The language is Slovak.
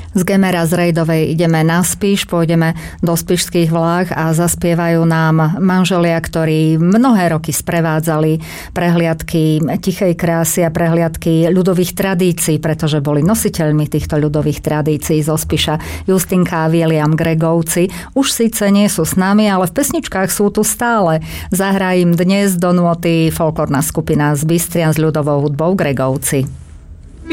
Z Gemera z Rejdovej ideme na Spiš, pôjdeme do spišských vláh a zaspievajú nám manželia, ktorí mnohé roky sprevádzali prehliadky tichej krásy a prehliadky ľudových tradícií, pretože boli nositeľmi týchto ľudových tradícií zo Spiša. Justinka a William Gregovci už síce nie sú s nami, ale v pesničkách sú tu stále. Zahrá im dnes do nôty folklórna skupina z Bystrian s ľudovou hudbou Gregovci.